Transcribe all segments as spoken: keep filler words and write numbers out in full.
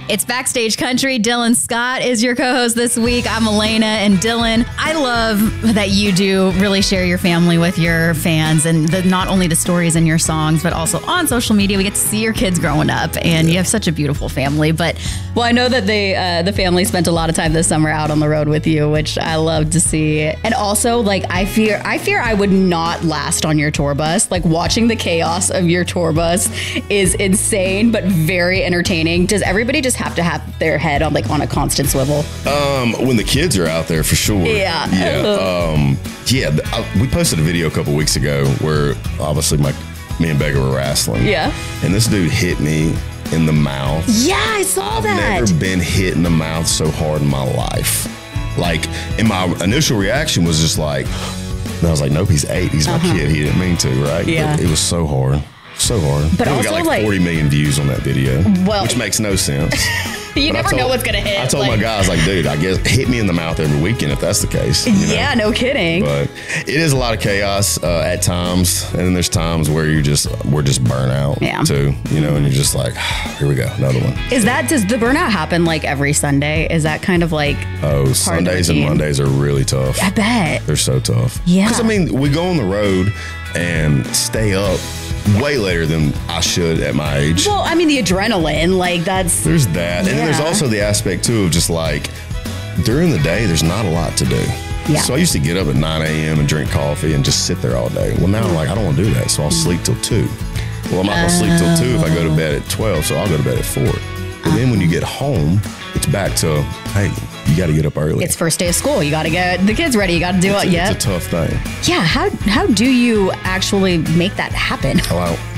It's Backstage Country. Dylan Scott is your co-host this week. I'm Elena, and Dylan, I love that you do really share your family with your fans, and the, not only the stories in your songs, but also on social media. We get to see your kids growing up, and you have such a beautiful family. But well, I know that they uh, the family spent a lot of time this summer out on the road with you, which I love to see. And also, like, I fear I fear I would not last on your tour bus. Like, watching the chaos of your tour bus is insane, but very entertaining. Does everybody just have to have their head on like on a constant swivel? Um, when the kids are out there, for sure. Yeah. Yeah. Um, yeah. I, we posted a video a couple weeks ago where obviously my me and Becca were wrestling. Yeah. And this dude hit me in the mouth. Yeah, I saw I've that. I've never been hit in the mouth so hard in my life. Like, and my initial reaction was just like, and I was like, nope, he's eight. He's Uh-huh. my kid. He didn't mean to, right? Yeah. But it was so hard. So hard. But we also, got like, like- forty million views on that video, Well- which makes no sense. You But I never know what's gonna hit. I told like- my guys, like, dude, I guess hit me in the mouth every weekend if that's the case. you know? Yeah, no kidding. But it is a lot of chaos uh, at times, and then there's times where you just we're just burnt out Yeah. too, you know, and you're just like, here we go, another one. Is that, does the burnout happen like every Sunday? Is that kind of like, Oh, Sundays and routine. Mondays are really tough. I bet. They're so tough. Yeah. Because I mean, we go on the road and stay up way later than I should at my age. Well, I mean, the adrenaline, like that's, There's that. And then there's Yeah. also the aspect too of just like during the day, there's not a lot to do. Yeah. So I used to get up at nine a.m. and drink coffee and just sit there all day. Well, now I'm like, I don't want to do that. So I'll sleep till two. Well, I'm not going to sleep till two if I go to bed at twelve. So I'll go to bed at four. And then when you get home, it's back to, hey, you got to get up early. it's first day of school. You got to get the kids ready. You got to do it's, it. a, Yeah. it's a tough thing. Yeah. How, how do you actually make that happen? Oh,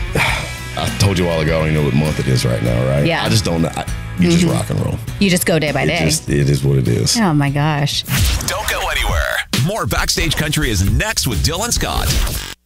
I, I told you a while ago, I don't even know what month it is right now, right? Yeah. I just don't know. I, you just rock and roll. You just go day by It day. just, it is what it is. Oh my gosh. Don't go anywhere. More Backstage Country is next with Dylan Scott.